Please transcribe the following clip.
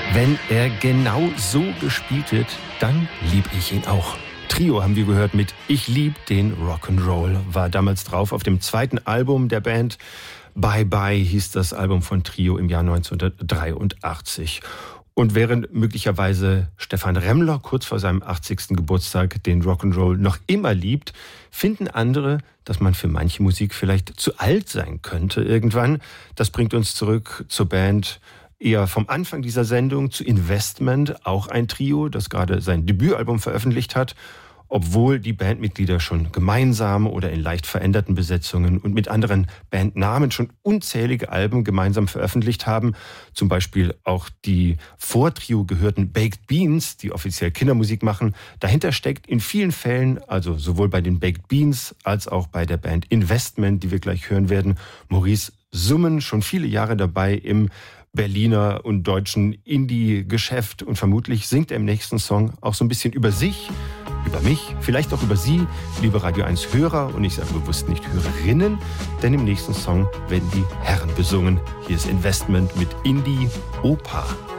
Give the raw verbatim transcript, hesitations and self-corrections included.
Wenn er genau so gespielt wird, dann lieb ich ihn auch. Trio haben wir gehört mit Ich lieb den Rock'n'Roll, war damals drauf auf dem zweiten Album der Band. Bye Bye hieß das Album von Trio im Jahr neunzehnhundertdreiundachtzig. Und während möglicherweise Stefan Remmler kurz vor seinem achtzigsten Geburtstag den Rock'n'Roll noch immer liebt, finden andere, dass man für manche Musik vielleicht zu alt sein könnte irgendwann. Das bringt uns zurück zur Band eher vom Anfang dieser Sendung, zu Investment, auch ein Trio, das gerade sein Debütalbum veröffentlicht hat. Obwohl die Bandmitglieder schon gemeinsam oder in leicht veränderten Besetzungen und mit anderen Bandnamen schon unzählige Alben gemeinsam veröffentlicht haben, zum Beispiel auch die vor Trio gehörten Baked Beans, die offiziell Kindermusik machen. Dahinter steckt in vielen Fällen, also sowohl bei den Baked Beans als auch bei der Band Investment, die wir gleich hören werden, Maurice Summen, schon viele Jahre dabei im Berliner und deutschen Indie-Geschäft, und vermutlich singt er im nächsten Song auch so ein bisschen über sich, über mich, vielleicht auch über Sie, liebe Radio eins Hörer, und ich sage bewusst nicht Hörerinnen, denn im nächsten Song werden die Herren besungen. Hier ist Investment mit Indie Opa.